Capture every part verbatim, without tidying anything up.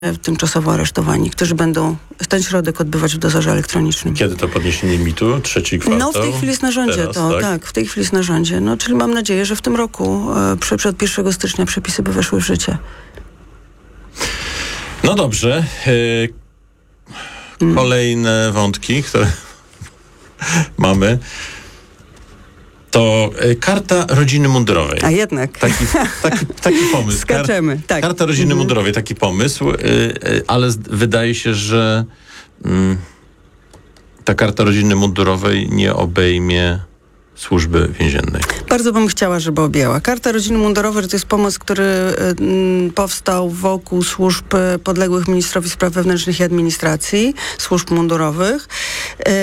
tymczasowo aresztowani, którzy będą ten środek odbywać w dozorze elektronicznym. Kiedy to podniesienie limitu? Trzeci kwartał? No w tej chwili jest na rządzie. Teraz, to tak? tak, w tej chwili jest na rządzie. No, czyli mam nadzieję, że w tym roku e, przed, przed pierwszego stycznia przepisy by weszły w życie. No dobrze. Yy, kolejne mm. wątki, które mamy. To y, karta rodziny mundurowej. A jednak. Taki, taki, taki pomysł. Skaczemy, Kar- tak. Karta rodziny mm. mundurowej, taki pomysł, y, y, ale z- wydaje się, że y, ta karta rodziny mundurowej nie obejmie służby więziennej. Bardzo bym chciała, żeby objęła. Karta rodziny mundurowej to jest pomysł, który y, powstał wokół służb y, podległych ministrowi spraw wewnętrznych i administracji, służb mundurowych. Y,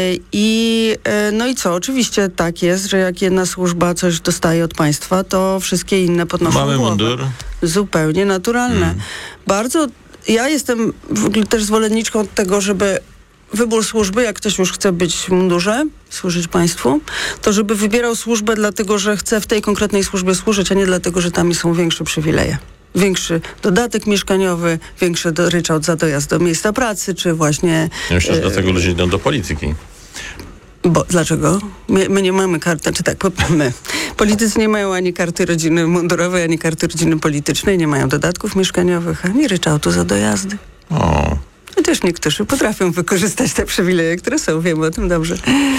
I y, no i co? Oczywiście tak jest, że jak jedna służba coś dostaje od państwa, to wszystkie inne podnoszą Mamy głowę. mundur. Zupełnie naturalne. Mm. Bardzo, ja jestem w ogóle też zwolenniczką tego, żeby wybór służby, jak ktoś już chce być w mundurze, służyć państwu, to żeby wybierał służbę dlatego, że chce w tej konkretnej służbie służyć, a nie dlatego, że tam są większe przywileje. Większy dodatek mieszkaniowy, większy do, ryczałt za dojazd do miejsca pracy, czy właśnie... Ja myślę, że e, dlatego ludzie idą do polityki. Bo dlaczego? My, my nie mamy karty, czy tak, my. Politycy nie mają ani karty rodziny mundurowej, ani karty rodziny politycznej, nie mają dodatków mieszkaniowych, ani ryczałtu za dojazdy. O... Chociaż niektórzy potrafią wykorzystać te przywileje, które są, wiemy o tym dobrze.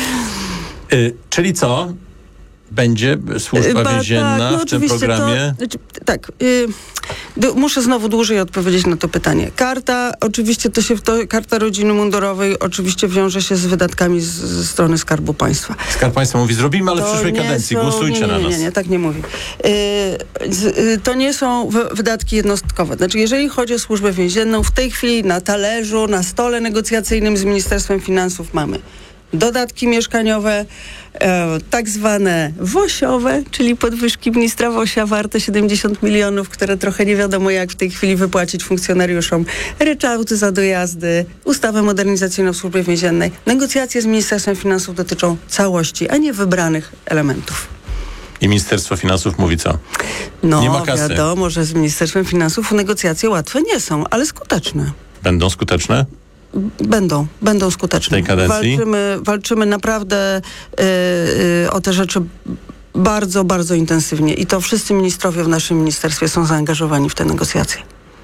Y, czyli co? Będzie służba Ba, więzienna tak, no w tym oczywiście programie? To, tak. Y, d- muszę znowu dłużej odpowiedzieć na to pytanie. Karta, oczywiście to się, to, karta rodziny mundurowej oczywiście wiąże się z wydatkami z, ze strony Skarbu Państwa. Skarb Państwa mówi, zrobimy, ale w To przyszłej nie kadencji. są, Głosujcie nie, nie, na nie, nas. Nie, nie, tak nie mówi. Y, z, y, to nie są w, wydatki jednostkowe. Znaczy, jeżeli chodzi o służbę więzienną, w tej chwili na talerzu, na stole negocjacyjnym z Ministerstwem Finansów mamy dodatki mieszkaniowe, e, tak zwane wosiowe, czyli podwyżki ministra Wosia warte siedemdziesiąt milionów, które trochę nie wiadomo jak w tej chwili wypłacić funkcjonariuszom, ryczałty za dojazdy, ustawę modernizacyjną w służbie więziennej. Negocjacje z Ministerstwem Finansów dotyczą całości, a nie wybranych elementów. I Ministerstwo Finansów mówi co? No, Nie ma kasy. wiadomo, że z Ministerstwem Finansów negocjacje łatwe nie są, ale skuteczne. Będą skuteczne? Będą, będą skuteczne. W tej kadencji? Walczymy, walczymy naprawdę yy, yy, o te rzeczy bardzo, bardzo intensywnie i to wszyscy ministrowie w naszym ministerstwie są zaangażowani w te negocjacje.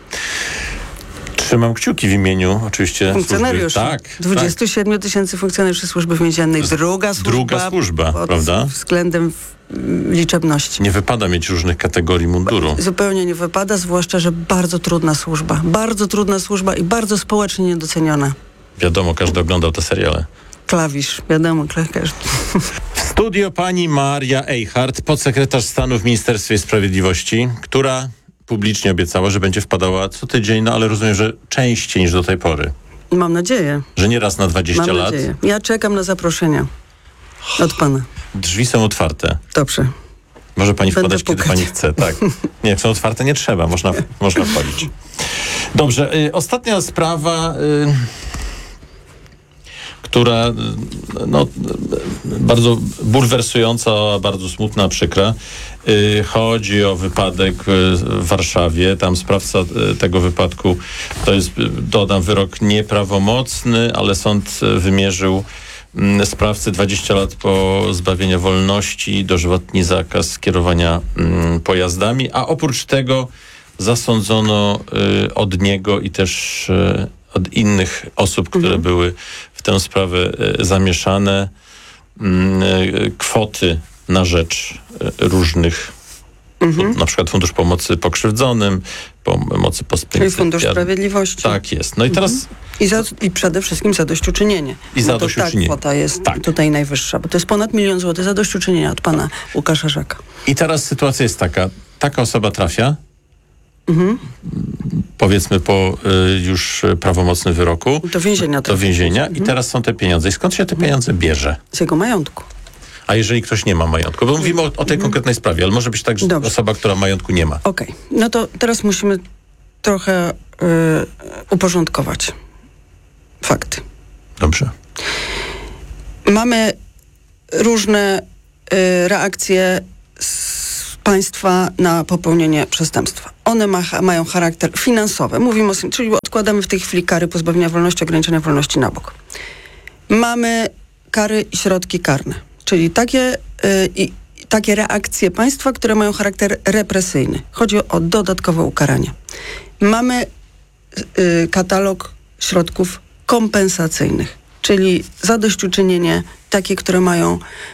Trzymam kciuki w imieniu oczywiście Funkcjonariuszy. służby. Tak, dwadzieścia siedem tysięcy funkcjonariuszy służby więziennej. Druga służba. Druga służba, pod prawda? względem liczebności. Nie wypada mieć różnych kategorii munduru. Zupełnie nie wypada, zwłaszcza, że bardzo trudna służba. Bardzo trudna służba i bardzo społecznie niedoceniona. Wiadomo, każdy oglądał te seriale. Klawisz, wiadomo, każdy. W studio pani Maria Eichhardt, podsekretarz stanu w Ministerstwie Sprawiedliwości, która publicznie obiecała, że będzie wpadała co tydzień, no ale rozumiem, że częściej niż do tej pory. Mam nadzieję. Że nie raz na dwadzieścia Mam lat. nadzieję. Ja czekam na zaproszenia od pana. Drzwi są otwarte. Dobrze. Może pani Będę wpadać, kiedy pukać. pani chce. Tak. Nie, jak są otwarte, nie trzeba. Można, można wchodzić. Dobrze. Y, ostatnia sprawa, y, która y, no, y, bardzo bulwersująca, bardzo smutna, przykra. Y, chodzi o wypadek y, w Warszawie. Tam sprawca y, tego wypadku to jest, y, dodam, wyrok nieprawomocny, ale sąd y, wymierzył sprawcy dwadzieścia lat po zbawieniu wolności, dożywotni zakaz kierowania mm, pojazdami, a oprócz tego zasądzono y, od niego i też y, od innych osób, które mhm. były w tę sprawę y, zamieszane, y, kwoty na rzecz y, różnych, mhm. na przykład Fundusz Pomocy Pokrzywdzonym, Pomocy Czyli Fundusz Sprawiedliwości. Tak jest. No i teraz... Mhm. I, za, I przede wszystkim zadośćuczynienie. I zadośćuczynienie. No to ta kwota jest tak. tutaj najwyższa, bo to jest ponad milion złotych zadośćuczynienia od pana Łukasza Żaka. I teraz sytuacja jest taka. Taka osoba trafia, mhm. powiedzmy po y, już prawomocnym wyroku. Do więzienia. Do więzienia mhm. i teraz są te pieniądze. I skąd się te pieniądze bierze? Z jego majątku. A jeżeli ktoś nie ma majątku? Bo mówimy o, o tej mhm. konkretnej sprawie, ale może być tak, że Dobrze. osoba, która majątku nie ma. Okej. Okay. No to teraz musimy trochę y, uporządkować fakty. Dobrze. Mamy różne y, reakcje z państwa na popełnienie przestępstwa. One ma, mają charakter finansowy. Mówimy o, czyli odkładamy w tej chwili kary pozbawienia wolności, ograniczenia wolności na bok. Mamy kary i środki karne, czyli takie, yy, takie reakcje państwa, które mają charakter represyjny. Chodzi o dodatkowe ukaranie. Mamy yy, katalog środków kompensacyjnych, czyli zadośćuczynienie, takie, które mają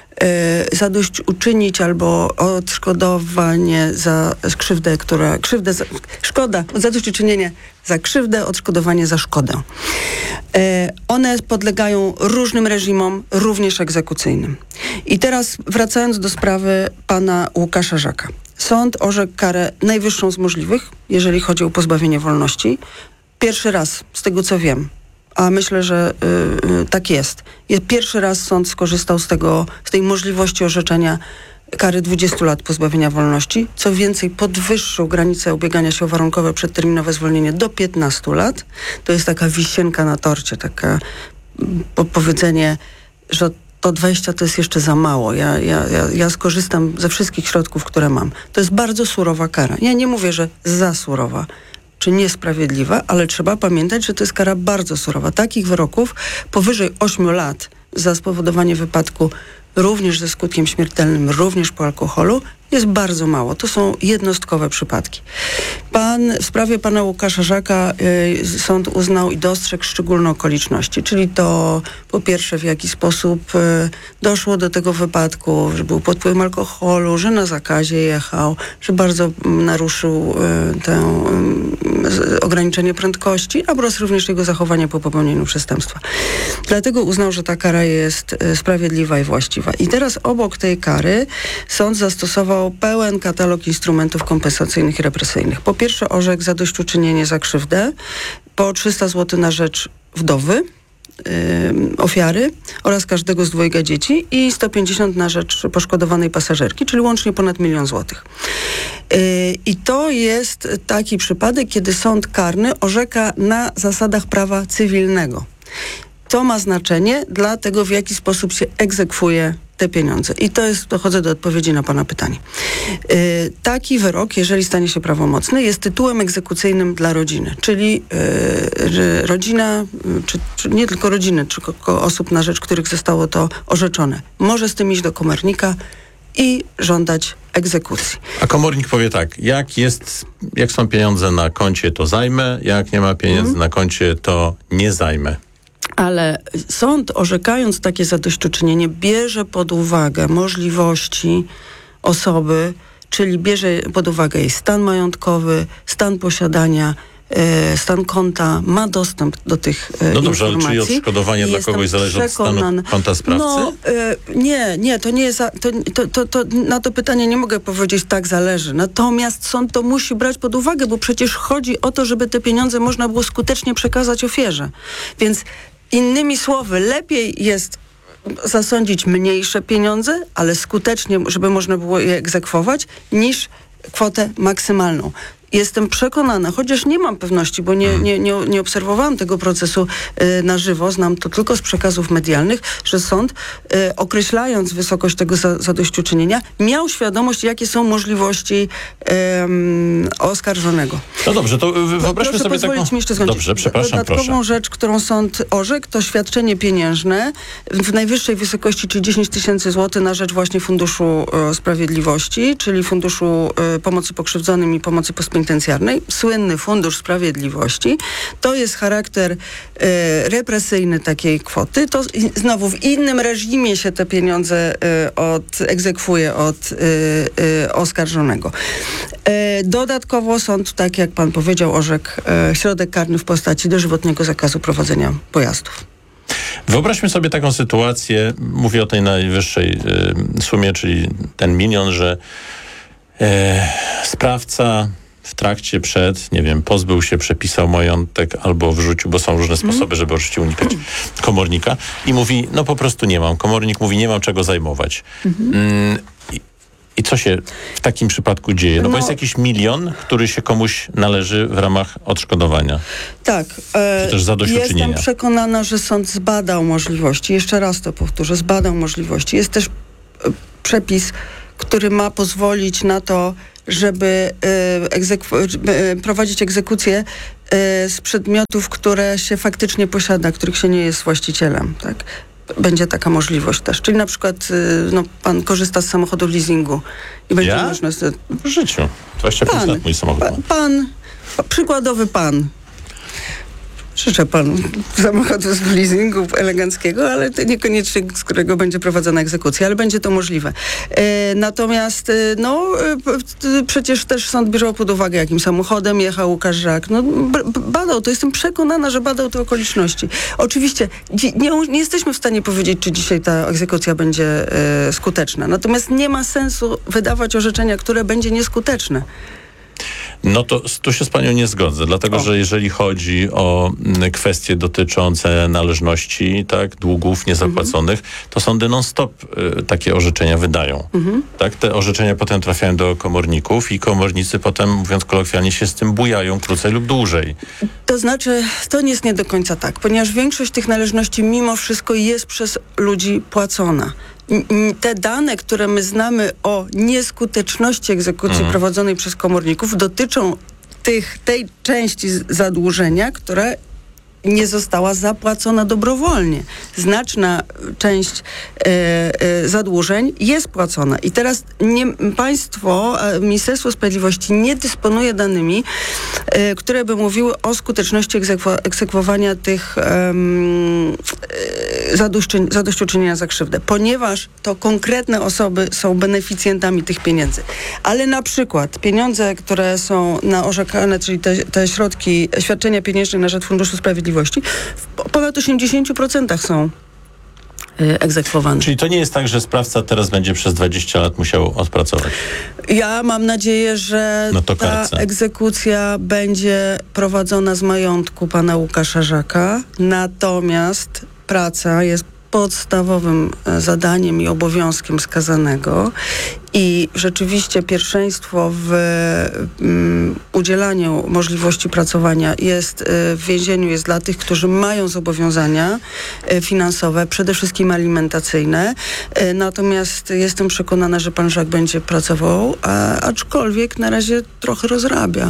y, zadośćuczynić albo odszkodowanie za krzywdę, która, krzywdę, za, szkoda, zadośćuczynienie za krzywdę, odszkodowanie za szkodę. Y, one podlegają różnym reżimom, również egzekucyjnym. I teraz wracając do sprawy pana Łukasza Żaka. Sąd orzekł karę najwyższą z możliwych, jeżeli chodzi o pozbawienie wolności. Pierwszy raz, z tego co wiem, a myślę, że y, y, tak jest. jest. Pierwszy raz sąd skorzystał z tego, z tej możliwości orzeczenia kary dwudziestu lat pozbawienia wolności. Co więcej, podwyższył granicę ubiegania się o warunkowe przedterminowe zwolnienie do piętnastu lat. To jest taka wisienka na torcie, taka po, powiedzenie, że to dwadzieścia to jest jeszcze za mało. Ja, ja, ja, ja skorzystam ze wszystkich środków, które mam. To jest bardzo surowa kara. Ja nie mówię, że za surowa czy niesprawiedliwa, ale trzeba pamiętać, że to jest kara bardzo surowa. Takich wyroków powyżej ośmiu lat za spowodowanie wypadku również ze skutkiem śmiertelnym, również po alkoholu, jest bardzo mało. To są jednostkowe przypadki. Pan, w sprawie pana Łukasza Żaka y, sąd uznał i dostrzegł szczególne okoliczności, czyli to po pierwsze w jaki sposób y, doszło do tego wypadku, że był pod wpływem alkoholu, że na zakazie jechał, że bardzo y, naruszył y, tę y, ograniczenie prędkości, a oraz również jego zachowanie po popełnieniu przestępstwa. Dlatego uznał, że ta kara jest y, sprawiedliwa i właściwa. I teraz obok tej kary sąd zastosował pełen katalog instrumentów kompensacyjnych i represyjnych. Po pierwsze orzekł zadośćuczynienie za krzywdę, po trzysta złotych na rzecz wdowy, yy, ofiary oraz każdego z dwojga dzieci i sto pięćdziesiąt na rzecz poszkodowanej pasażerki, czyli łącznie ponad milion złotych. Yy, I to jest taki przypadek, kiedy sąd karny orzeka na zasadach prawa cywilnego. To ma znaczenie dla tego, w jaki sposób się egzekwuje te pieniądze. I to jest, dochodzę do odpowiedzi na pana pytanie. Yy, taki wyrok, jeżeli stanie się prawomocny, jest tytułem egzekucyjnym dla rodziny. Czyli yy, rodzina, czy, czy nie tylko rodziny, czy osób, na rzecz których zostało to orzeczone, może z tym iść do komornika i żądać egzekucji. A komornik powie tak, jak jest, jak są pieniądze na koncie, to zajmę, jak nie ma pieniędzy mm. na koncie, to nie zajmę. Ale sąd, orzekając takie zadośćuczynienie, bierze pod uwagę możliwości osoby, czyli bierze pod uwagę jej stan majątkowy, stan posiadania, e, stan konta, ma dostęp do tych e, No dobrze, informacji. ale czyli odszkodowanie dla kogoś zależy od stanu konta sprawcy? No, e, nie, nie, to nie jest, za, to, to, to, to, na to pytanie nie mogę powiedzieć, tak zależy. Natomiast sąd to musi brać pod uwagę, bo przecież chodzi o to, żeby te pieniądze można było skutecznie przekazać ofierze. Więc innymi słowy, lepiej jest zasądzić mniejsze pieniądze, ale skutecznie, żeby można było je egzekwować, niż kwotę maksymalną. Jestem przekonana, chociaż nie mam pewności, bo nie, nie, nie, nie obserwowałam tego procesu y, na żywo, znam to tylko z przekazów medialnych, że sąd, y, określając wysokość tego za, zadośćuczynienia, miał świadomość, jakie są możliwości y, oskarżonego. No dobrze, to wyobraźmy proszę sobie taką... mi jeszcze skończyć. Dobrze, przepraszam, Dodatkową proszę. rzecz, którą sąd orzekł, to świadczenie pieniężne w najwyższej wysokości, czyli dziesięć tysięcy złotych na rzecz właśnie Funduszu y, Sprawiedliwości, czyli Funduszu y, Pomocy Pokrzywdzonym i Pomocy Postpenitencjarnej. Słynny Fundusz Sprawiedliwości. To jest charakter y, represyjny takiej kwoty. To i, znowu w innym reżimie się te pieniądze y, od, egzekwuje od y, y, oskarżonego. Y, dodatkowo sąd, tak jak pan powiedział, orzekł y, środek karny w postaci dożywotniego zakazu prowadzenia pojazdów. Wyobraźmy sobie taką sytuację, mówię o tej najwyższej y, sumie, czyli ten milion, że y, sprawca w trakcie, przed, nie wiem, pozbył się, przepisał majątek albo wrzucił, bo są różne sposoby, żeby oczywiście unikać komornika i mówi, no po prostu nie mam. Komornik mówi, nie mam czego zajmować. Mhm. Mm, i, I co się w takim przypadku dzieje? No, no bo jest jakiś milion, który się komuś należy w ramach odszkodowania. Tak. E, czy też zadośćuczynienia. Jestem przekonana, że sąd zbadał możliwości. Jeszcze raz to powtórzę, zbadał możliwości. Jest też e, przepis, który ma pozwolić na to, żeby y, egzekw- y, prowadzić egzekucję y, z przedmiotów, które się faktycznie posiada, których się nie jest właścicielem, tak? Będzie taka możliwość też. Czyli na przykład y, no, pan korzysta z samochodu w leasingu i będzie Ja? można... Z, W życiu. dwadzieścia pięć pan, lat mój samochód ma. pa, pan, przykładowy pan. Życzę panu samochodu z leasingu eleganckiego, ale to niekoniecznie z którego będzie prowadzona egzekucja, ale będzie to możliwe. E, natomiast, e, no, e, p- przecież też sąd bierze pod uwagę, jakim samochodem jechał Łukasz Żak. No, b- b- badał to, jestem przekonana, że badał te okoliczności. Oczywiście dzi- nie, nie jesteśmy w stanie powiedzieć, czy dzisiaj ta egzekucja będzie e, skuteczna. Natomiast nie ma sensu wydawać orzeczenia, które będzie nieskuteczne. No to tu się z panią nie zgodzę, dlatego O. że jeżeli chodzi o mm, kwestie dotyczące należności, tak, długów niezapłaconych, to sądy non-stop y, takie orzeczenia wydają. Tak, te orzeczenia potem trafiają do komorników i komornicy potem, mówiąc kolokwialnie, się z tym bujają krócej lub dłużej. To znaczy, to nie jest nie do końca tak, ponieważ większość tych należności mimo wszystko jest przez ludzi płacona. N- n- Te dane, które my znamy o nieskuteczności egzekucji Mhm. prowadzonej przez komorników, dotyczą tych, tej części z- zadłużenia, która nie została zapłacona dobrowolnie. Znaczna część e, e, zadłużeń jest płacona. I teraz nie, państwo, e, Ministerstwo Sprawiedliwości nie dysponuje danymi, e, które by mówiły o skuteczności egzekwo, egzekwowania tych em, e, zadośćuczynienia, zadośćuczynienia za krzywdę, ponieważ to konkretne osoby są beneficjentami tych pieniędzy. Ale na przykład pieniądze, które są na orzekane, czyli te, te środki, świadczenia pieniężne na rzecz Funduszu Sprawiedliwości, w ponad osiemdziesiąt procent są y, egzekwowane. Czyli to nie jest tak, że sprawca teraz będzie przez dwadzieścia lat musiał odpracować. Ja mam nadzieję, że Na to ta kartce. egzekucja będzie prowadzona z majątku pana Łukasza Żaka, natomiast praca jest podstawowym e, zadaniem i obowiązkiem skazanego i rzeczywiście pierwszeństwo w mm, udzielaniu możliwości pracowania jest e, w więzieniu jest dla tych, którzy mają zobowiązania e, finansowe, przede wszystkim alimentacyjne. E, natomiast jestem przekonana, że pan Żak będzie pracował, a, aczkolwiek na razie trochę rozrabia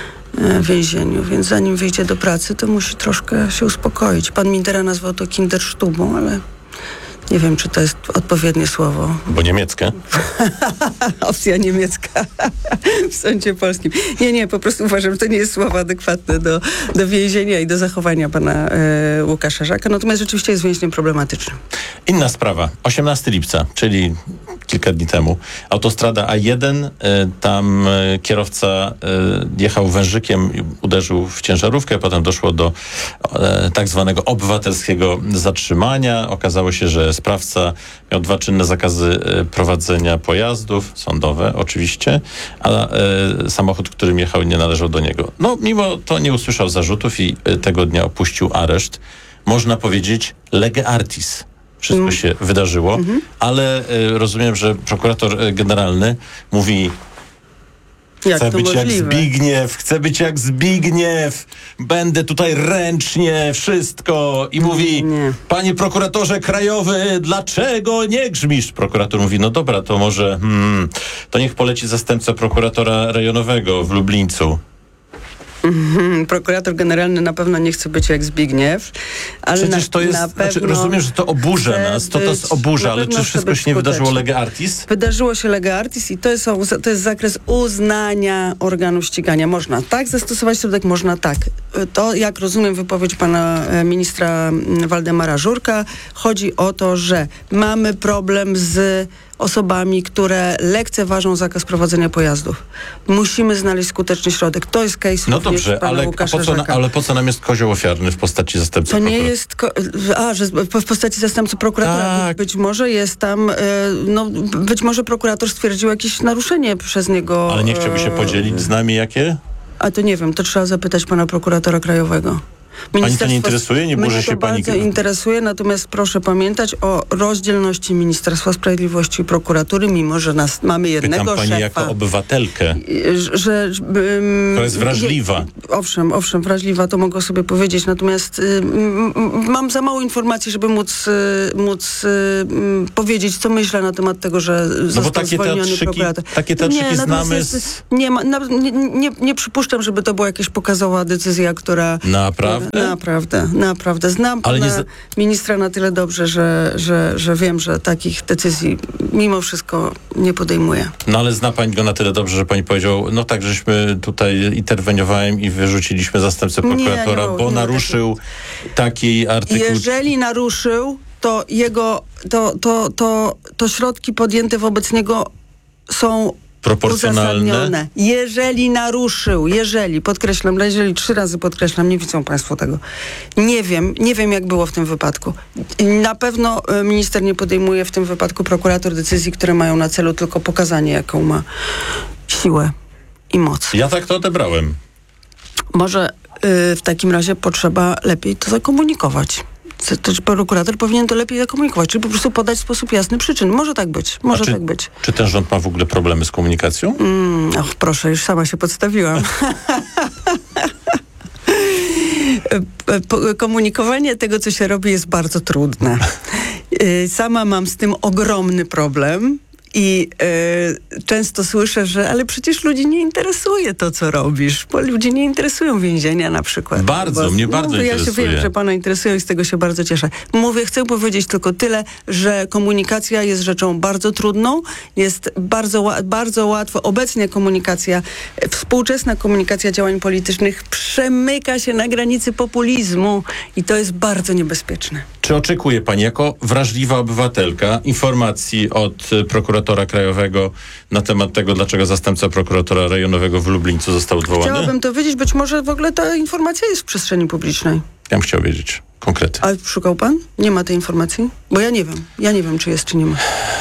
w więzieniu, więc zanim wyjdzie do pracy, to musi troszkę się uspokoić. Pan Mindera nazwał to Kindersztubą, ale nie wiem, czy to jest odpowiednie słowo. Bo niemieckie. Opcja niemiecka w sądzie polskim. Nie, nie, po prostu uważam, że to nie jest słowo adekwatne do, do więzienia i do zachowania pana e, Łukasza Żaka. Natomiast rzeczywiście jest więźniem problematycznym. Inna sprawa. osiemnastego lipca, czyli kilka dni temu. Autostrada A jeden, y, tam y, kierowca y, jechał wężykiem i uderzył w ciężarówkę, potem doszło do y, tak zwanego obywatelskiego zatrzymania. Okazało się, że sprawca miał dwa czynne zakazy y, prowadzenia pojazdów, sądowe oczywiście, a y, samochód, którym jechał, nie należał do niego. No, mimo to nie usłyszał zarzutów i y, tego dnia opuścił areszt. Można powiedzieć lege artis. Wszystko Mm. się wydarzyło, ale y, rozumiem, że prokurator y, generalny mówi: Jak chcę to być możliwe? jak Zbigniew, chcę być jak Zbigniew, będę tutaj ręcznie, wszystko. I mówi: nie. panie prokuratorze krajowy, dlaczego nie grzmisz? Prokurator mówi: no dobra, to może, hmm, to niech poleci zastępca prokuratora rejonowego w Lublińcu. Mhm, prokurator generalny na pewno nie chce być jak Zbigniew, ale Przecież na, to jest, na pewno znaczy, rozumiem, że to oburza chce nas, to to być- oburza, na ale pewno czy chce wszystko być się nie wydarzyło skuteczny. lege artis? Wydarzyło się lege artis i to jest, to jest zakres uznania organu ścigania. Można tak zastosować środek, można tak. To, jak rozumiem wypowiedź pana e, ministra m, Waldemara Żurka, chodzi o to, że mamy problem z osobami, które lekceważą zakaz prowadzenia pojazdów. Musimy znaleźć skuteczny środek. To jest case No również dobrze, pana ale, a Łukasza po co, na, Żaka. ale po co nam jest kozioł ofiarny w postaci zastępcy To nie prokuratora? jest, ko- a, że z- w postaci zastępcy prokuratora. Tak. Być może jest tam, e, no, być może prokurator stwierdził jakieś naruszenie przez niego. Ale nie chciałby się e, podzielić z nami jakie? A to nie wiem, to trzeba zapytać pana prokuratora krajowego. Pani to nie interesuje? Nie burzy mnie się to pani? bardzo interesuje, natomiast proszę pamiętać o rozdzielności Ministerstwa Sprawiedliwości i Prokuratury, mimo że nas mamy jednego Pytam pani szefa. jako obywatelkę, że, że um, która jest wrażliwa. Je, owszem, owszem, wrażliwa, to mogę sobie powiedzieć, natomiast y, m, mam za mało informacji, żeby móc, y, móc y, m, powiedzieć, co myślę na temat tego, że No został bo takie zwolniony teatrzyki, prokurator. takie teatrzyki Nie, natomiast znamy jest, z... nie, ma, na, nie, nie, nie przypuszczam, żeby to była jakaś pokazowa decyzja, która... Naprawdę? Naprawdę, naprawdę. Znam Ale pana nie z- ministra na tyle dobrze, że, że, że wiem, że takich decyzji mimo wszystko nie podejmuje. No ale zna pani go na tyle dobrze, że pani powiedział, no tak, żeśmy tutaj interweniowałem i wyrzuciliśmy zastępcę Nie, prokuratora, nie, bo nie, naruszył taki artykuł... Jeżeli naruszył, to jego, to, to, to, to środki podjęte wobec niego są Proporcjonalne. uzasadnione. Jeżeli naruszył, jeżeli, podkreślam, jeżeli trzy razy podkreślam, nie widzą państwo tego. Nie wiem, nie wiem jak było w tym wypadku. Na pewno e, minister nie podejmuje w tym wypadku prokurator decyzji, które mają na celu tylko pokazanie, jaką ma siłę i moc. Ja tak to odebrałem. Może y, w takim razie potrzeba lepiej to zakomunikować. Co- To, czy prokurator powinien to lepiej zakomunikować, czyli po prostu podać w sposób jasny przyczyn. Może tak być, może A czy, tak być. Czy ten rząd ma w ogóle problemy z komunikacją? Mm, och, proszę, już sama się podstawiłam. Po- Komunikowanie tego, co się robi, jest bardzo trudne. Y, Sama mam z tym ogromny problem. I y, często słyszę, że ale przecież ludzi nie interesuje to, co robisz, bo ludzi nie interesują więzienia na przykład. Bardzo, Bo- mnie bardzo no, ja interesuje. się wiem, że pana interesują i z tego się bardzo cieszę. Mówię, chcę powiedzieć tylko tyle, że komunikacja jest rzeczą bardzo trudną, jest bardzo, ła- bardzo łatwo. Obecnie komunikacja, e, współczesna komunikacja działań politycznych przemyka się na granicy populizmu i to jest bardzo niebezpieczne. Czy oczekuje pani jako wrażliwa obywatelka informacji od y, prokuratora krajowego na temat tego, dlaczego zastępca prokuratora rejonowego w Lublińcu został odwołany? Chciałabym to wiedzieć, być może w ogóle ta informacja jest w przestrzeni publicznej. Ja bym chciał wiedzieć konkrety. A szukał pan? Nie ma tej informacji? Bo ja nie wiem. Ja nie wiem, czy jest, czy nie ma.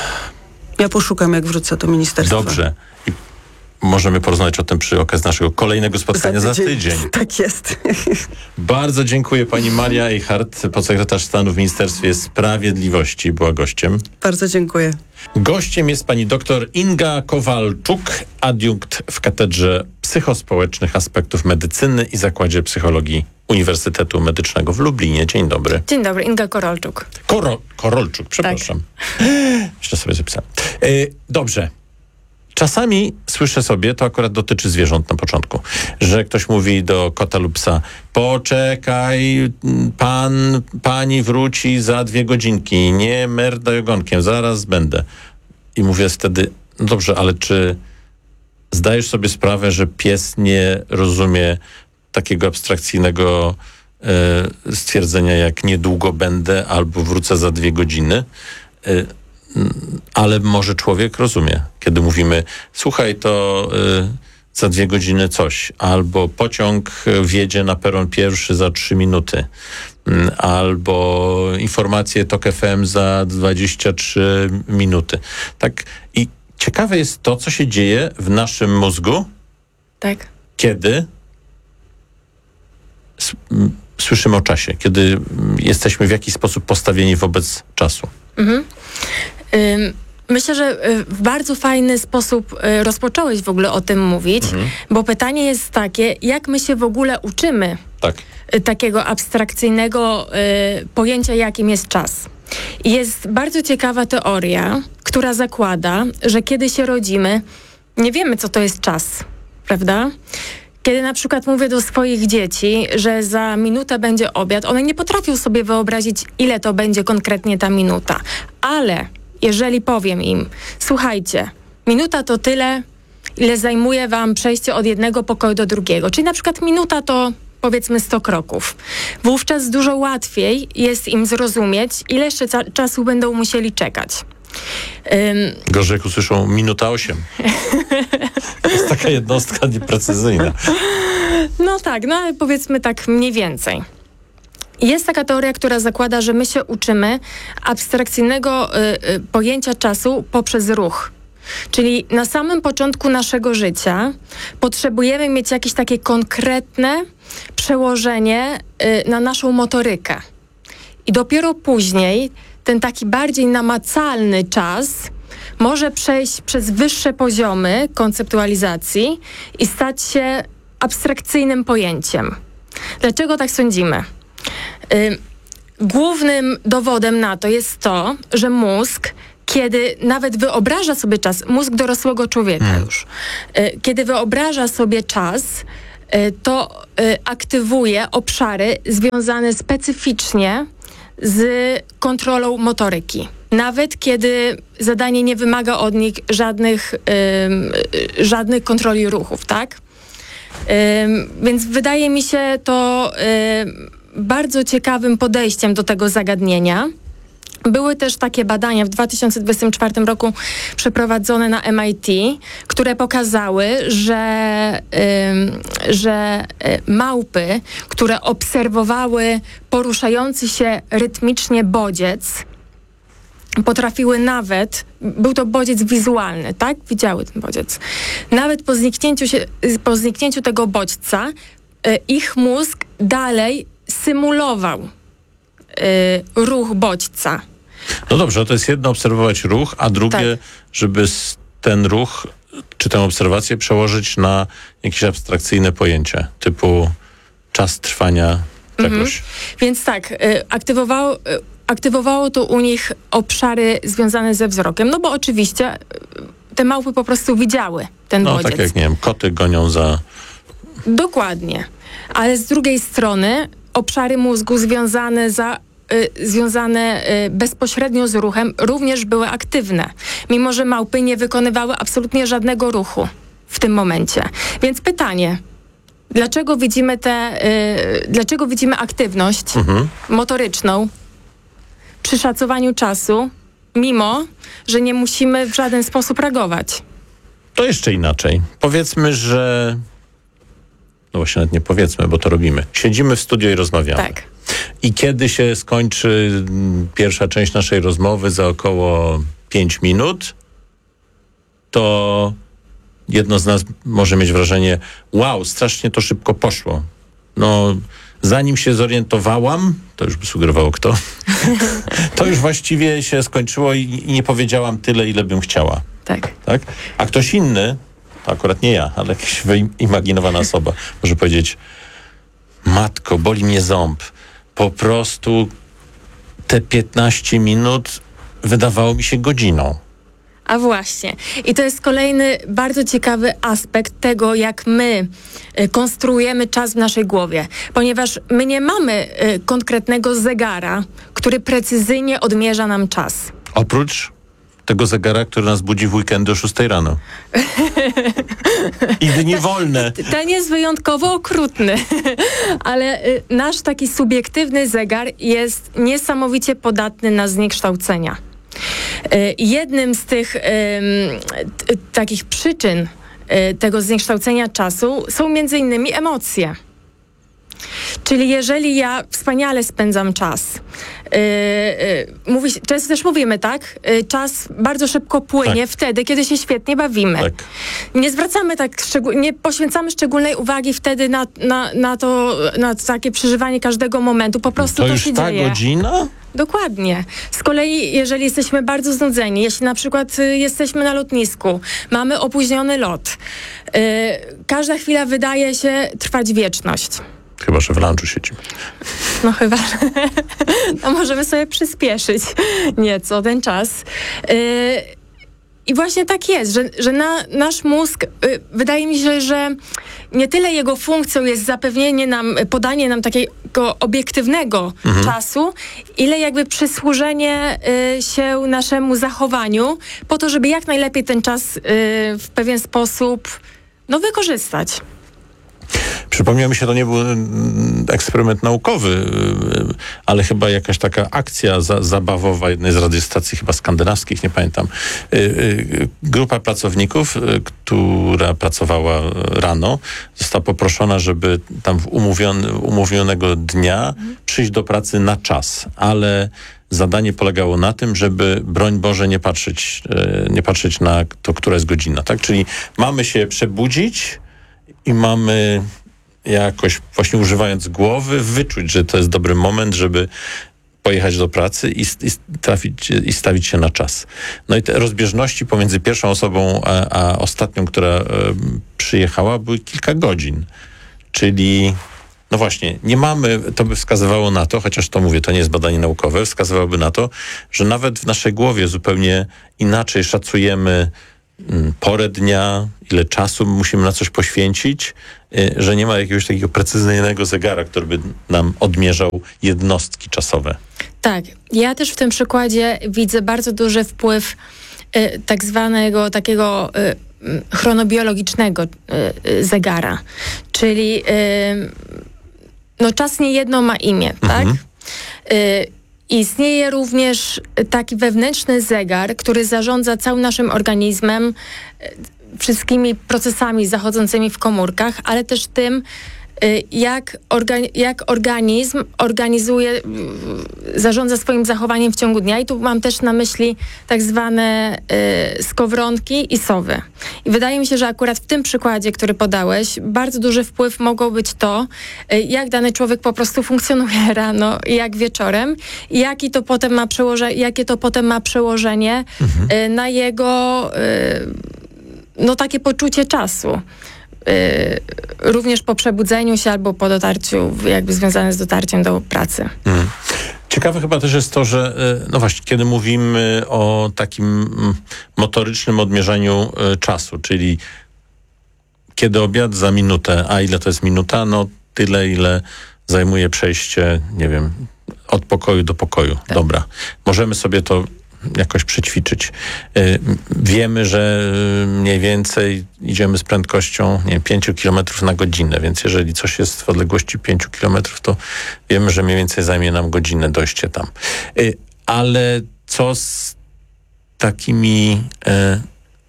Ja poszukam, jak wrócę do ministerstwa. Dobrze. I możemy porozmawiać o tym przy okazji naszego kolejnego spotkania za tydzień. Tak jest. Bardzo dziękuję. Pani Maria Eichardt, podsekretarz stanu w Ministerstwie Sprawiedliwości, była gościem. Bardzo dziękuję. Gościem jest pani doktor Inga Kowalczuk, adiunkt w Katedrze Psychospołecznych Aspektów Medycyny i Zakładzie Psychologii Uniwersytetu Medycznego w Lublinie. Dzień dobry. Dzień dobry, Inga Korolczuk. Koro, Korolczuk, przepraszam. Jeszcze sobie zapisałem. E, dobrze. Czasami słyszę sobie, to akurat dotyczy zwierząt na początku, że ktoś mówi do kota lub psa: poczekaj, pan, pani wróci za dwie godzinki, nie merdaj ogonkiem, zaraz będę. I mówię wtedy: no dobrze, ale czy zdajesz sobie sprawę, że pies nie rozumie takiego abstrakcyjnego e, stwierdzenia jak niedługo będę albo wrócę za dwie godziny? E, ale może człowiek rozumie, kiedy mówimy: słuchaj, to y, za dwie godziny coś, albo pociąg wjedzie na peron pierwszy za trzy minuty, y, albo informacje Tok F M za dwadzieścia trzy minuty. Tak. I ciekawe jest to, co się dzieje w naszym mózgu, Tak. kiedy s- m, słyszymy o czasie, kiedy m, jesteśmy w jakiś sposób postawieni wobec czasu. Mhm. Ym, Myślę, że y, w bardzo fajny sposób y, rozpocząłeś w ogóle o tym mówić, bo pytanie jest takie, jak my się w ogóle uczymy Tak. y, takiego abstrakcyjnego y, pojęcia, jakim jest czas. I jest bardzo ciekawa teoria, która zakłada, że kiedy się rodzimy, nie wiemy, co to jest czas, prawda? Kiedy na przykład mówię do swoich dzieci, że za minutę będzie obiad, one nie potrafią sobie wyobrazić, ile to będzie konkretnie ta minuta. Ale jeżeli powiem im: słuchajcie, minuta to tyle, ile zajmuje wam przejście od jednego pokoju do drugiego. Czyli na przykład minuta to powiedzmy sto kroków. Wówczas dużo łatwiej jest im zrozumieć, ile jeszcze ca- czasu będą musieli czekać. Ym, Gorzej, jak usłyszą minuta osiem. To jest taka jednostka nieprecyzyjna. No tak, no ale powiedzmy tak mniej więcej. Jest taka teoria, która zakłada, że my się uczymy abstrakcyjnego y, y, pojęcia czasu poprzez ruch. Czyli na samym początku naszego życia potrzebujemy mieć jakieś takie konkretne przełożenie y, na naszą motorykę. I dopiero później ten taki bardziej namacalny czas może przejść przez wyższe poziomy konceptualizacji i stać się abstrakcyjnym pojęciem. Dlaczego tak sądzimy? Y, głównym dowodem na to jest to, że mózg, kiedy nawet wyobraża sobie czas, mózg dorosłego człowieka hmm. już, y, kiedy wyobraża sobie czas, y, to y, aktywuje obszary związane specyficznie z kontrolą motoryki. Nawet kiedy zadanie nie wymaga od nich żadnych, y, żadnych kontroli ruchów, tak? Y, więc wydaje mi się to y, bardzo ciekawym podejściem do tego zagadnienia. Były też takie badania w dwa tysiące dwudziestym czwartym roku przeprowadzone na M I T, które pokazały, że, y, że y, małpy, które obserwowały poruszający się rytmicznie bodziec, potrafiły nawet, był to bodziec wizualny, tak? Widziały ten bodziec. Nawet po zniknięciu, się, po zniknięciu tego bodźca y, ich mózg dalej symulował y, ruch bodźca. No dobrze, to jest jedno obserwować ruch, a drugie, tak. żeby ten ruch czy tę obserwację przełożyć na jakieś abstrakcyjne pojęcie, typu czas trwania czegoś. Mhm. Więc tak, y, aktywowało, y, aktywowało to u nich obszary związane ze wzrokiem, no bo oczywiście y, te małpy po prostu widziały ten no, bodziec. No tak jak, nie wiem, koty gonią za... Dokładnie. Ale z drugiej strony obszary mózgu związane, za, y, związane y, bezpośrednio z ruchem również były aktywne, mimo że małpy nie wykonywały absolutnie żadnego ruchu w tym momencie. Więc pytanie, dlaczego widzimy te, y, dlaczego widzimy aktywność mhm. motoryczną przy szacowaniu czasu, mimo że nie musimy w żaden sposób reagować? To jeszcze inaczej. Powiedzmy, że no właśnie nawet nie powiedzmy, bo to robimy. Siedzimy w studio i rozmawiamy. Tak. I kiedy się skończy pierwsza część naszej rozmowy za około pięć minut, to jedno z nas może mieć wrażenie, wow, strasznie to szybko poszło. No, zanim się zorientowałam, to już by sugerowało kto, to już właściwie się skończyło i, i nie powiedziałam tyle, ile bym chciała. Tak. Tak? A ktoś inny, to akurat nie ja, ale jakaś wyimaginowana osoba, może powiedzieć, matko, boli mnie ząb. Po prostu te piętnaście minut wydawało mi się godziną. A właśnie. I to jest kolejny bardzo ciekawy aspekt tego, jak my y, konstruujemy czas w naszej głowie. Ponieważ my nie mamy y, konkretnego zegara, który precyzyjnie odmierza nam czas. Oprócz tego zegara, który nas budzi w weekendy o szóstej rano. I dni wolne. Ten jest wyjątkowo okrutny, ale y, nasz taki subiektywny zegar jest niesamowicie podatny na zniekształcenia. Y, jednym z tych y, t, takich przyczyn y, tego zniekształcenia czasu są między innymi emocje. Czyli jeżeli ja wspaniale spędzam czas, yy, yy, mówi, często też mówimy, tak? Yy, czas bardzo szybko płynie tak. wtedy, kiedy się świetnie bawimy. Tak. Nie zwracamy tak, szczegół- nie poświęcamy szczególnej uwagi wtedy na, na, na to, na takie przeżywanie każdego momentu. Po prostu to, to już się ta dzieje. godzina? Dokładnie. Z kolei, jeżeli jesteśmy bardzo znudzeni, jeśli na przykład y, jesteśmy na lotnisku, mamy opóźniony lot, y, każda chwila wydaje się trwać wieczność. Chyba, że w lunchu siedzimy. No chyba, że no możemy sobie przyspieszyć nieco ten czas. Yy, I właśnie tak jest, że, że na, nasz mózg, yy, wydaje mi się, że nie tyle jego funkcją jest zapewnienie nam, podanie nam takiego obiektywnego mhm. czasu, ile jakby przysłużenie yy, się naszemu zachowaniu po to, żeby jak najlepiej ten czas yy, w pewien sposób no, wykorzystać. Przypomniał mi się, to nie był eksperyment naukowy, ale chyba jakaś taka akcja za, zabawowa jednej z radiostacji, chyba skandynawskich, nie pamiętam. Grupa pracowników, która pracowała rano, została poproszona, żeby tam w umówiony, umówionego dnia przyjść do pracy na czas, ale zadanie polegało na tym, żeby broń Boże nie patrzeć, nie patrzeć na to, która jest godzina, tak? Czyli mamy się przebudzić i mamy jakoś właśnie używając głowy wyczuć, że to jest dobry moment, żeby pojechać do pracy i, i, trafić, i stawić się na czas. No i te rozbieżności pomiędzy pierwszą osobą a, a ostatnią, która e, przyjechała, były kilka godzin. Czyli no właśnie, nie mamy, to by wskazywało na to, chociaż to mówię, to nie jest badanie naukowe, wskazywałoby na to, że nawet w naszej głowie zupełnie inaczej szacujemy mm, porę dnia, ile czasu musimy na coś poświęcić, y, że nie ma jakiegoś takiego precyzyjnego zegara, który by nam odmierzał jednostki czasowe. Tak, ja też w tym przykładzie widzę bardzo duży wpływ y, tak zwanego takiego y, chronobiologicznego y, y, zegara, czyli y, no czas nie jedno ma imię, tak? Mhm. Y, istnieje również taki wewnętrzny zegar, który zarządza całym naszym organizmem, y, wszystkimi procesami zachodzącymi w komórkach, ale też tym, Jak, orga- jak organizm organizuje, zarządza swoim zachowaniem w ciągu dnia. I tu mam też na myśli tak zwane y, skowronki i sowy. I wydaje mi się, że akurat w tym przykładzie, który podałeś, bardzo duży wpływ mogło być to, y, jak dany człowiek po prostu funkcjonuje rano i jak wieczorem, i jaki to potem ma przełoże- jakie to potem ma przełożenie mhm. y, na jego y, no takie poczucie czasu. Y, również po przebudzeniu się albo po dotarciu, jakby związane z dotarciem do pracy. Mm. Ciekawe chyba też jest to, że no właśnie, kiedy mówimy o takim motorycznym odmierzaniu czasu, czyli kiedy obiad za minutę, a ile to jest minuta? No tyle, ile zajmuje przejście, nie wiem, od pokoju do pokoju. Tak. Dobra. Możemy sobie to jakoś przećwiczyć. Wiemy, że mniej więcej idziemy z prędkością nie, pięć kilometrów na godzinę, więc jeżeli coś jest w odległości pięć kilometrów, to wiemy, że mniej więcej zajmie nam godzinę dojście tam. Ale co z takimi e,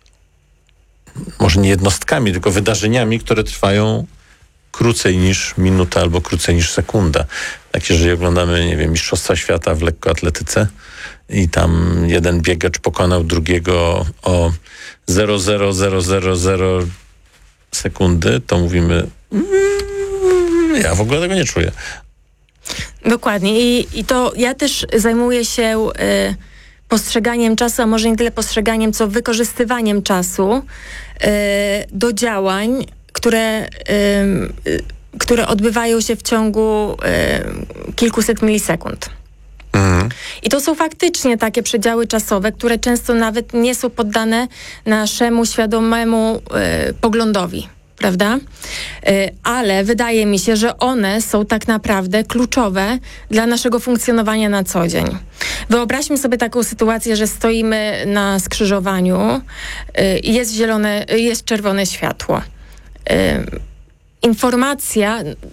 może nie jednostkami, tylko wydarzeniami, które trwają krócej niż minuta albo krócej niż sekunda. Tak, jeżeli oglądamy, nie wiem, Mistrzostwa Świata w lekkoatletyce i tam jeden biegacz pokonał drugiego o zero przecinek zero zero zero sekundy, to mówimy mmm, ja w ogóle tego nie czuję. Dokładnie. I, i to ja też zajmuję się y, postrzeganiem czasu, a może nie tyle postrzeganiem, co wykorzystywaniem czasu y, do działań, które, y, y, które odbywają się w ciągu y, kilkuset milisekund. Mhm. I to są faktycznie takie przedziały czasowe, które często nawet nie są poddane naszemu świadomemu y, poglądowi, prawda? Y, ale wydaje mi się, że one są tak naprawdę kluczowe dla naszego funkcjonowania na co dzień. Wyobraźmy sobie taką sytuację, że stoimy na skrzyżowaniu y, i jest zielone, y, jest czerwone światło. Y, informacja y,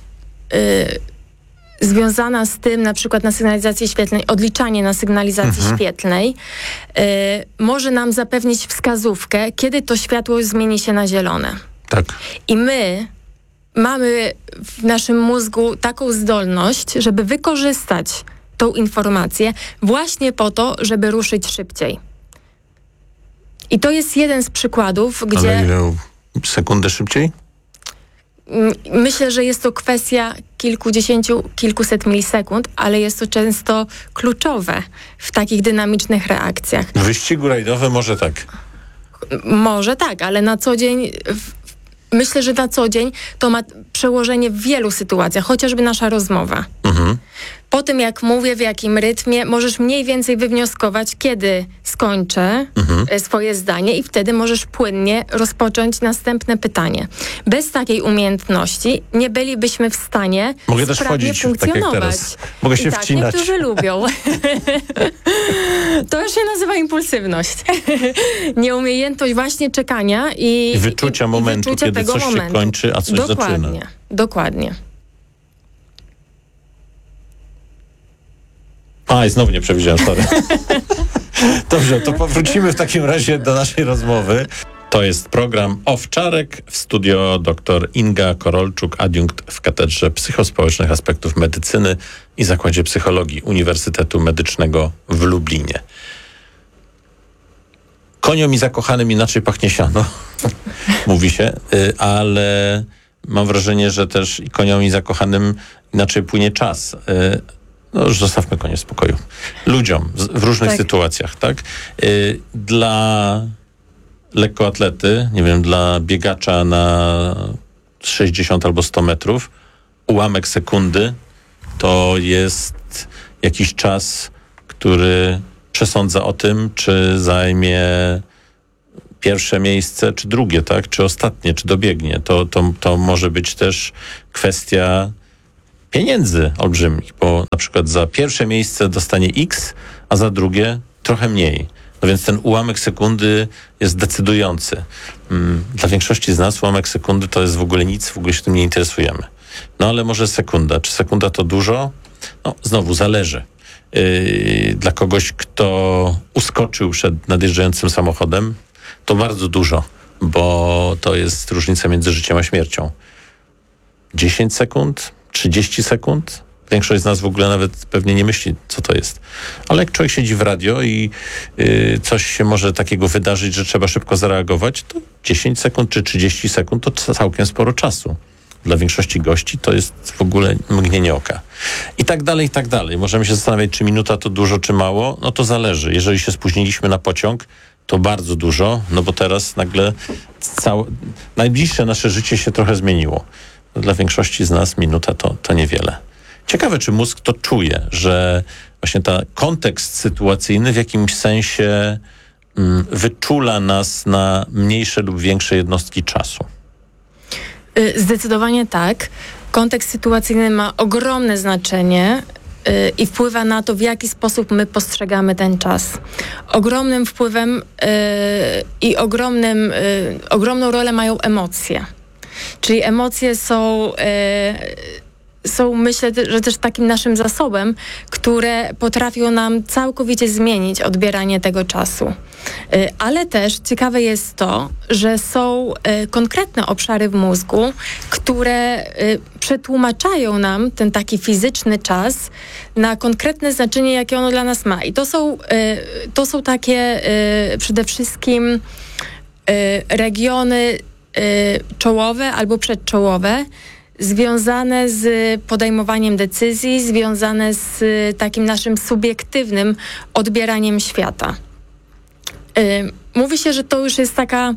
związana z tym, na przykład na sygnalizacji świetlnej, odliczanie na sygnalizacji mhm. świetlnej, y, może nam zapewnić wskazówkę, kiedy to światło zmieni się na zielone. Tak. I my mamy w naszym mózgu taką zdolność, żeby wykorzystać tą informację właśnie po to, żeby ruszyć szybciej. I to jest jeden z przykładów, gdzie... Ale ile sekundę szybciej? Myślę, że jest to kwestia kilkudziesięciu, kilkuset milisekund, ale jest to często kluczowe w takich dynamicznych reakcjach. W wyścigu rajdowym może tak. Może tak, ale na co dzień... W, myślę, że na co dzień to ma przełożenie w wielu sytuacjach, chociażby nasza rozmowa. Mhm. Po tym, jak mówię, w jakim rytmie, możesz mniej więcej wywnioskować, kiedy skończę mhm. swoje zdanie i wtedy możesz płynnie rozpocząć następne pytanie. Bez takiej umiejętności nie bylibyśmy w stanie Mogę też sprawnie wchodzić, funkcjonować. tak jak teraz. Mogę się I tak, wcinać. Niektórzy lubią. To już się nazywa impulsywność. Nieumiejętność właśnie czekania i, I wyczucia i, momentu, i wyczucia kiedy tego coś momentu. się kończy, a coś dokładnie, zaczyna. Dokładnie, dokładnie. A, i znowu nie przewidziałem, sorry. Dobrze, to powrócimy w takim razie do naszej rozmowy. To jest program Owczarek, w studio dr Inga Korolczuk, adiunkt w Katedrze Psychospołecznych Aspektów Medycyny i Zakładzie Psychologii Uniwersytetu Medycznego w Lublinie. Koniom i zakochanym inaczej pachnie siano, mówi się, ale mam wrażenie, że też i koniom, i zakochanym inaczej płynie czas. Y, no już zostawmy konie w spokoju. Ludziom z, w różnych Tak. sytuacjach, tak? Y, dla lekkoatlety, nie wiem, dla biegacza na sześćdziesiąt albo sto metrów, ułamek sekundy to jest jakiś czas, który przesądza o tym, czy zajmie pierwsze miejsce, czy drugie, tak? Czy ostatnie, czy dobiegnie. To, to, to może być też kwestia pieniędzy olbrzymich, bo na przykład za pierwsze miejsce dostanie X, a za drugie trochę mniej. No więc ten ułamek sekundy jest decydujący. Dla większości z nas ułamek sekundy to jest w ogóle nic, w ogóle się tym nie interesujemy. No ale może sekunda. Czy sekunda to dużo? No znowu zależy. Yy, dla kogoś, kto uskoczył przed nadjeżdżającym samochodem, to bardzo dużo, bo to jest różnica między życiem a śmiercią. dziesięć sekund? trzydzieści sekund? Większość z nas w ogóle nawet pewnie nie myśli, co to jest. Ale jak człowiek siedzi w radio i yy, coś się może takiego wydarzyć, że trzeba szybko zareagować, to dziesięć sekund czy trzydzieści sekund to całkiem sporo czasu. Dla większości gości to jest w ogóle mgnienie oka. I tak dalej, i tak dalej. Możemy się zastanawiać, czy minuta to dużo, czy mało. No to zależy. Jeżeli się spóźniliśmy na pociąg, to bardzo dużo, no bo teraz nagle całe, najbliższe nasze życie się trochę zmieniło. Dla większości z nas minuta to, to niewiele. Ciekawe, czy mózg to czuje, że właśnie ten kontekst sytuacyjny w jakimś sensie mm, wyczula nas na mniejsze lub większe jednostki czasu. Zdecydowanie tak. Kontekst sytuacyjny ma ogromne znaczenie yy, i wpływa na to, w jaki sposób my postrzegamy ten czas. Ogromnym wpływem yy, i ogromnym, yy, ogromną rolę mają emocje. Czyli emocje są... Yy, są, myślę, że też takim naszym zasobem, które potrafią nam całkowicie zmienić odbieranie tego czasu. Ale też ciekawe jest to, że są konkretne obszary w mózgu, które przetłumaczają nam ten taki fizyczny czas na konkretne znaczenie, jakie ono dla nas ma. I to są, to są takie przede wszystkim regiony czołowe albo przedczołowe, związane z podejmowaniem decyzji, związane z takim naszym subiektywnym odbieraniem świata. Mówi się, że to już jest taka,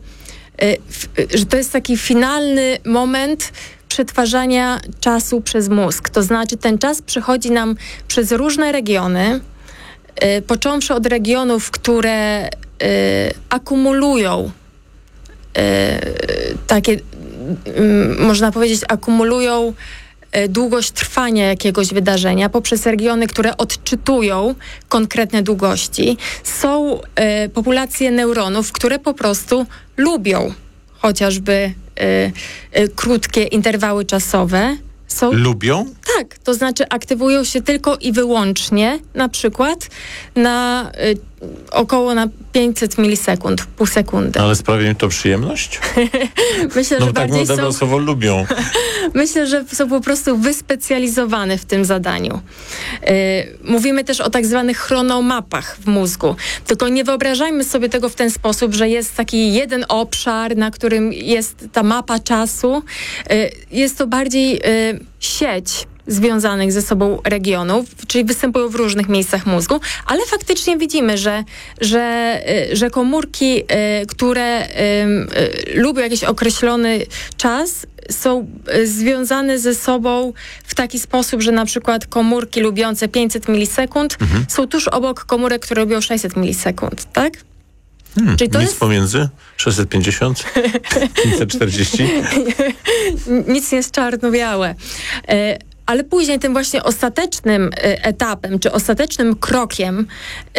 że to jest taki finalny moment przetwarzania czasu przez mózg. To znaczy ten czas przechodzi nam przez różne regiony, począwszy od regionów, które akumulują takie, można powiedzieć, akumulują długość trwania jakiegoś wydarzenia poprzez regiony, które odczytują konkretne długości. Są y, populacje neuronów, które po prostu lubią chociażby y, y, krótkie interwały czasowe. Są, Lubią? tak, to znaczy aktywują się tylko i wyłącznie na przykład na y, około na pięćset milisekund, pół sekundy. Ale sprawia im to przyjemność? Myślę, No że tak bardziej mam są... słowo lubią. Myślę, że są po prostu wyspecjalizowane w tym zadaniu. Yy, mówimy też o tak zwanych chronomapach w mózgu. Tylko nie wyobrażajmy sobie tego w ten sposób, że jest taki jeden obszar, na którym jest ta mapa czasu. Yy, jest to bardziej yy, sieć związanych ze sobą regionów, czyli występują w różnych miejscach mózgu, ale faktycznie widzimy, że, że, że komórki, które lubią jakiś określony czas, są związane ze sobą w taki sposób, że na przykład komórki lubiące pięćset milisekund mhm. są tuż obok komórek, które lubią sześćset milisekund, tak? Hmm, Czyli to nic jest... pomiędzy? sześćset pięćdziesiąt? pięćset czterdzieści? Nic nie jest czarno-białe. Ale później tym właśnie ostatecznym y, etapem, czy ostatecznym krokiem y,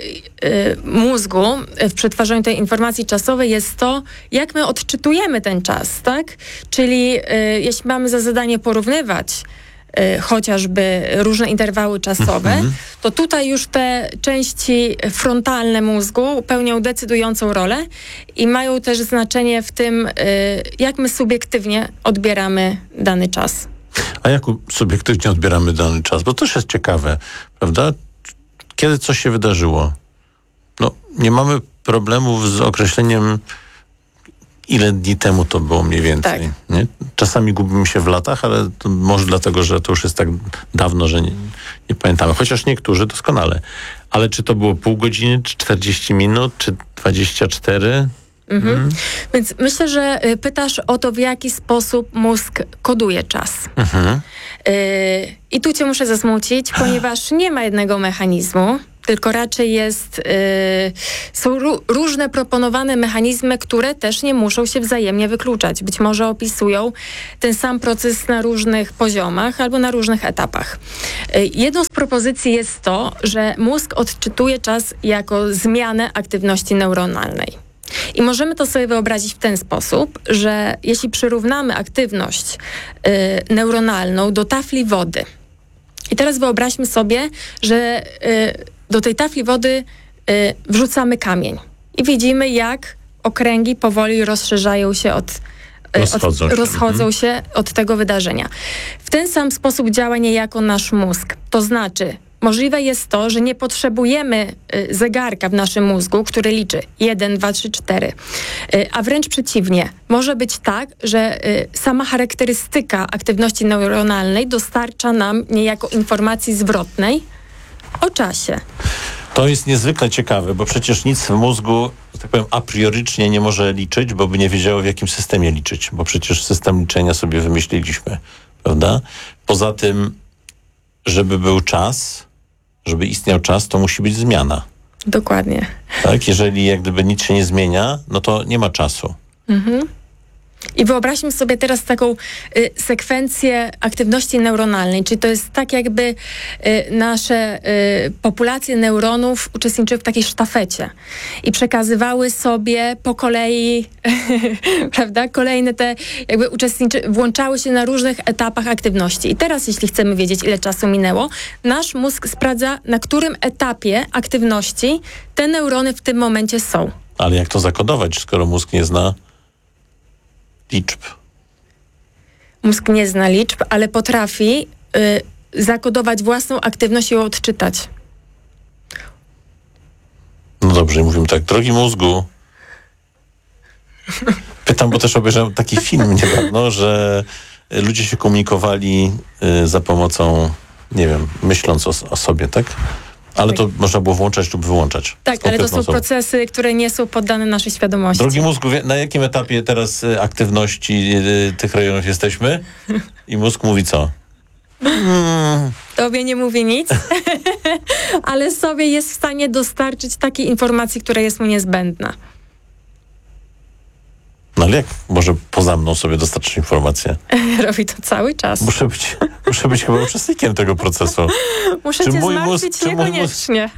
y, mózgu w przetwarzaniu tej informacji czasowej jest to, jak my odczytujemy ten czas, tak? Czyli y, jeśli mamy za zadanie porównywać y, chociażby różne interwały czasowe, mm-hmm. to tutaj już te części frontalne mózgu pełnią decydującą rolę i mają też znaczenie w tym, y, jak my subiektywnie odbieramy dany czas. A jak subiektywnie odbieramy dany czas? Bo to też jest ciekawe, prawda? Kiedy coś się wydarzyło? No, nie mamy problemów z określeniem, Ile dni temu to było mniej więcej? Tak. Nie? Czasami gubimy się w latach, ale to może dlatego, że to już jest tak dawno, że nie, nie pamiętamy. Chociaż niektórzy doskonale. Ale czy to było pół godziny, czy czterdzieści minut, czy dwadzieścia cztery? Mhm. Mhm. Więc myślę, że y, pytasz o to, w jaki sposób mózg koduje czas. Mhm. Y, I tu cię muszę zasmucić, ponieważ nie ma jednego mechanizmu, tylko raczej jest, y, są ró- różne proponowane mechanizmy, które też nie muszą się wzajemnie wykluczać. Być może opisują ten sam proces na różnych poziomach albo na różnych etapach. Y, jedną z propozycji jest to, że mózg odczytuje czas jako zmianę aktywności neuronalnej. I możemy to sobie wyobrazić w ten sposób, że jeśli przyrównamy aktywność y, neuronalną do tafli wody, i teraz wyobraźmy sobie, że y, do tej tafli wody y, wrzucamy kamień i widzimy, jak okręgi powoli rozszerzają się od, y, Rozchodzą od, się. rozchodzą Mhm. się od tego wydarzenia. W ten sam sposób działa niejako nasz mózg. To znaczy, możliwe jest to, że nie potrzebujemy y, zegarka w naszym mózgu, który liczy jeden, dwa, trzy, cztery. Y, a wręcz przeciwnie. Może być tak, że y, sama charakterystyka aktywności neuronalnej dostarcza nam niejako informacji zwrotnej o czasie. To jest niezwykle ciekawe, bo przecież nic w mózgu, że tak powiem, a priorycznie nie może liczyć, bo by nie wiedziało, w jakim systemie liczyć, bo przecież system liczenia sobie wymyśliliśmy, prawda? Poza tym, żeby był czas, żeby istniał czas, to musi być zmiana. Dokładnie. Tak? Jeżeli jak gdyby nic się nie zmienia, no to nie ma czasu. Mhm. I wyobraźmy sobie teraz taką y, sekwencję aktywności neuronalnej, czyli to jest tak jakby y, nasze y, populacje neuronów uczestniczyły w takiej sztafecie i przekazywały sobie po kolei, prawda, kolejne te jakby uczestniczy, włączały się na różnych etapach aktywności. I teraz, jeśli chcemy wiedzieć, ile czasu minęło, nasz mózg sprawdza, na którym etapie aktywności te neurony w tym momencie są. Ale jak to zakodować, skoro mózg nie zna liczb? Mózg nie zna liczb, ale potrafi y, zakodować własną aktywność i ją odczytać. No dobrze, mówimy tak, drogi mózgu, pytam, bo też obejrzałem taki film niedawno, że ludzie się komunikowali y, za pomocą, nie wiem, myśląc o, o sobie, tak? Ale Tak. to można było włączać lub wyłączać. Tak, Z ale to konkretną są osobą. procesy, które nie są poddane naszej świadomości. Drogi mózgu, wie- na jakim etapie teraz y, aktywności y, tych rejonów jesteśmy? I mózg mówi co? Mm, Tobie nie mówi nic, ale sobie jest w stanie dostarczyć takiej informacji, która jest mu niezbędna. no ale jak może poza mną sobie dostarczyć informację? Robi to cały czas. Muszę być, muszę być chyba uczestnikiem tego procesu. Muszę czy cię mój mózg- zmartwić czy mój mózg- niekoniecznie.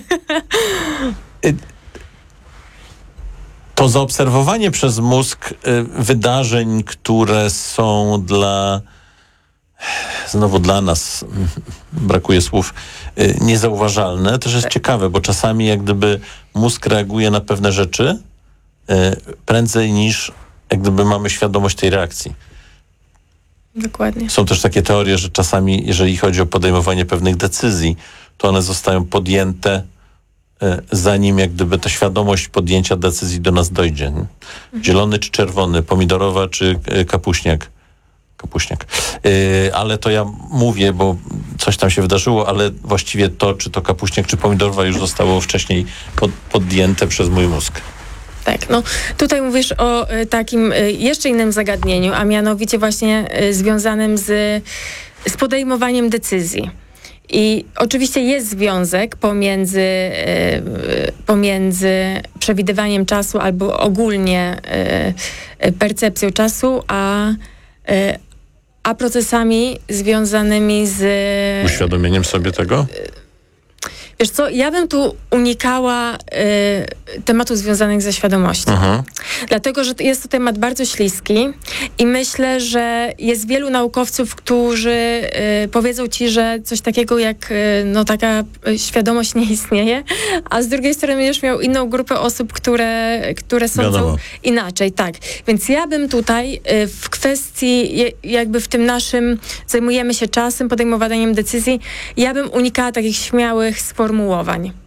To zaobserwowanie przez mózg y, wydarzeń, które są dla, znowu dla nas, mm, brakuje słów, y, niezauważalne, też jest ciekawe, bo czasami jak gdyby mózg reaguje na pewne rzeczy y, prędzej niż jak gdyby mamy świadomość tej reakcji. Dokładnie. Są też takie teorie, że czasami, jeżeli chodzi o podejmowanie pewnych decyzji, to one zostają podjęte e, zanim jak gdyby ta świadomość podjęcia decyzji do nas dojdzie. Nie? Zielony czy czerwony, pomidorowa czy e, kapuśniak. Kapuśniak. E, ale to ja mówię, bo coś tam się wydarzyło, ale właściwie to, czy to kapuśniak, czy pomidorowa już zostało wcześniej pod, podjęte przez mój mózg. Tak, no tutaj mówisz o y, takim y, jeszcze innym zagadnieniu, a mianowicie właśnie y, związanym z, z podejmowaniem decyzji. I oczywiście jest związek pomiędzy, y, pomiędzy przewidywaniem czasu albo ogólnie y, y, percepcją czasu, a, y, a procesami związanymi z... Uświadomieniem sobie tego? Wiesz co, ja bym tu unikała y, tematów związanych ze świadomością. Mhm. Dlatego, że jest to temat bardzo śliski i myślę, że jest wielu naukowców, którzy y, powiedzą ci, że coś takiego jak y, no, taka y, świadomość nie istnieje, a z drugiej strony będziesz miał inną grupę osób, które, które sądzą Wiadomo. inaczej. Tak. Więc ja bym tutaj y, w kwestii, je, jakby w tym naszym zajmujemy się czasem, podejmowaniem decyzji, ja bym unikała takich śmiałych sformułowań.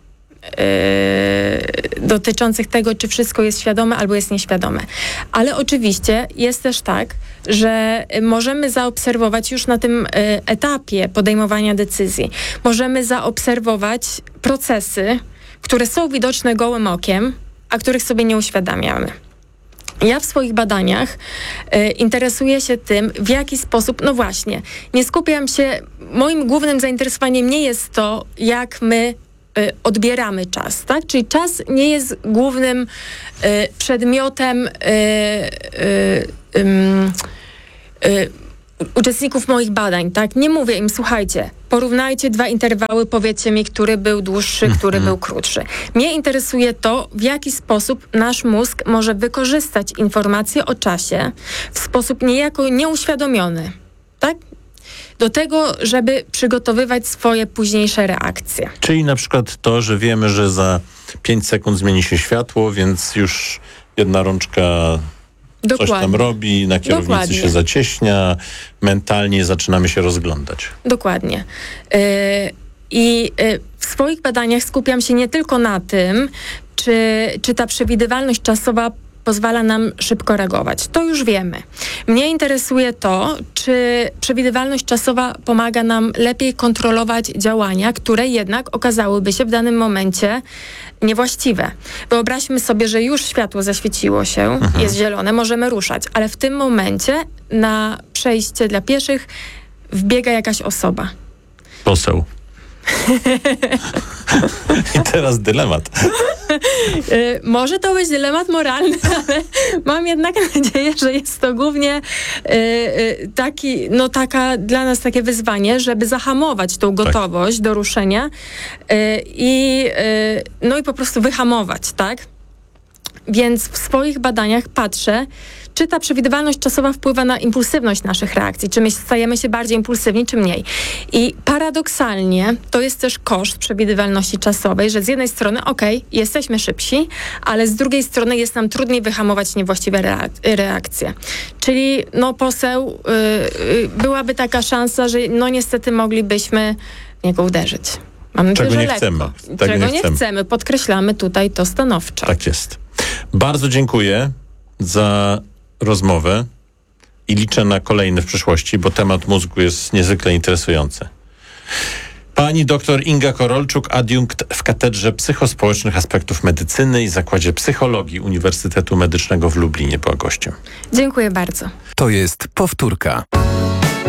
dotyczących tego, czy wszystko jest świadome albo jest nieświadome. Ale oczywiście jest też tak, że możemy zaobserwować już na tym etapie podejmowania decyzji, możemy zaobserwować procesy, które są widoczne gołym okiem, a których sobie nie uświadamiamy. Ja w swoich badaniach y, interesuję się tym, w jaki sposób, no właśnie, nie skupiam się, moim głównym zainteresowaniem nie jest to, jak my y, odbieramy czas, tak? Czyli czas nie jest głównym y, przedmiotem y, y, y, y, uczestników moich badań, tak? Nie mówię im, słuchajcie, porównajcie dwa interwały, powiedzcie mi, który był dłuższy, który był krótszy. Mnie interesuje to, w jaki sposób nasz mózg może wykorzystać informacje o czasie w sposób niejako nieuświadomiony, tak? Do tego, żeby przygotowywać swoje późniejsze reakcje. Czyli na przykład to, że wiemy, że za pięć sekund zmieni się światło, więc już jedna rączka Dokładnie. coś tam robi, na kierownicy Dokładnie. się zacieśnia, mentalnie zaczynamy się rozglądać. Dokładnie. Yy, I yy, w swoich badaniach skupiam się nie tylko na tym, czy, czy ta przewidywalność czasowa pozwala nam szybko reagować. To już wiemy. Mnie interesuje to, czy przewidywalność czasowa pomaga nam lepiej kontrolować działania, które jednak okazałyby się w danym momencie niewłaściwe. Wyobraźmy sobie, że już światło zaświeciło się, mhm. jest zielone, możemy ruszać, ale w tym momencie na przejście dla pieszych wbiega jakaś osoba. Poseł. I teraz dylemat. y, może to być dylemat moralny, ale mam jednak nadzieję, że jest to głównie y, y, taki, no taka dla nas takie wyzwanie, żeby zahamować tą gotowość tak. do ruszenia y, i y, no i po prostu wyhamować, tak? Więc w swoich badaniach patrzę, czy ta przewidywalność czasowa wpływa na impulsywność naszych reakcji, czy my stajemy się bardziej impulsywni, czy mniej. I paradoksalnie to jest też koszt przewidywalności czasowej, że z jednej strony okej, okay, jesteśmy szybsi, ale z drugiej strony jest nam trudniej wyhamować niewłaściwe reak- reakcje. Czyli no poseł, yy, byłaby taka szansa, że no niestety moglibyśmy w niego uderzyć. Mam nadzieję, Czego że nie lekko. chcemy. Tego Czego nie nie chcemy. chcemy. Podkreślamy tutaj to stanowczo. Tak jest. Bardzo dziękuję za rozmowę i liczę na kolejne w przyszłości, bo temat mózgu jest niezwykle interesujący. Pani doktor Inga Korolczuk, adiunkt w Katedrze Psychospołecznych Aspektów Medycyny i Zakładzie Psychologii Uniwersytetu Medycznego w Lublinie była gościem. Dziękuję bardzo. To jest powtórka.